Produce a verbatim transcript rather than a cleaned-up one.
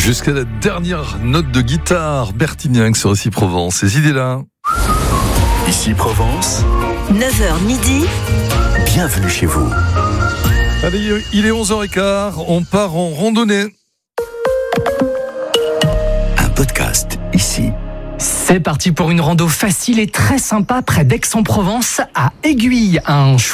Jusqu'à la dernière note de guitare, Bertignac sur Ici Provence. Ces idées-là. Ici Provence, neuf heures midi. bienvenue chez vous. Allez, il est onze heures quinze, on part en randonnée. Un podcast, ici. C'est parti pour une rando facile et très sympa près d'Aix-en-Provence à Aiguille, un chouette